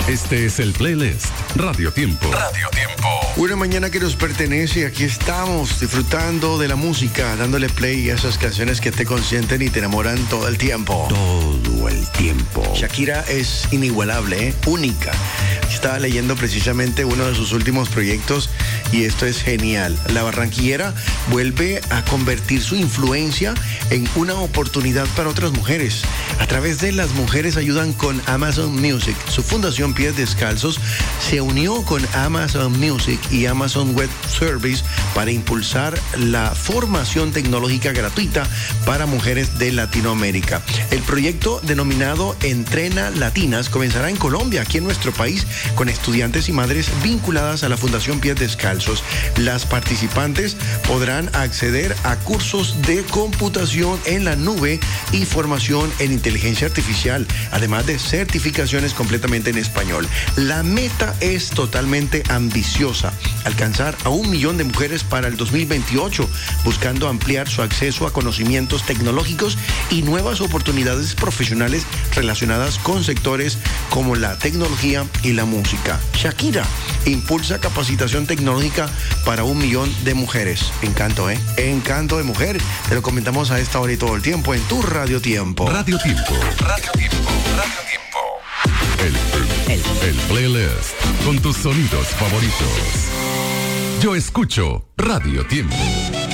Este es el playlist Radio Tiempo. Radio Tiempo. Una mañana que nos pertenece, aquí estamos disfrutando de la música, dándole play a esas canciones que te consienten y te enamoran todo el tiempo. Todo el tiempo. Shakira es inigualable, única. Estaba leyendo precisamente uno de sus últimos proyectos y esto es genial. La barranquillera vuelve a convertir su influencia en una oportunidad para otras mujeres. A través de Las Mujeres Ayudan con Amazon Music, su fundación Pies Descalzos se unió con Amazon Music y Amazon Web Service para impulsar la formación tecnológica gratuita para mujeres de Latinoamérica. El proyecto denominado Entrena Latinas comenzará en Colombia, aquí en nuestro país, con estudiantes y madres vinculadas a la Fundación Pies Descalzos. Las participantes podrán acceder a cursos de computación en la nube y formación en inteligencia artificial, además de certificaciones completamente en español. La meta es totalmente ambiciosa: alcanzar a 1 millón de mujeres para el 2028, buscando ampliar su acceso a conocimientos tecnológicos y nuevas oportunidades profesionales relacionadas con sectores como la tecnología y la música. Shakira impulsa capacitación tecnológica para 1 millón de mujeres. Encanto, ¿eh? Encanto de mujer. Te lo comentamos a esta hora y todo el tiempo en tu Radio Tiempo. Radio Tiempo. Radio Tiempo. Radio Tiempo. El playlist con tus sonidos favoritos. Yo escucho Radio Tiempo.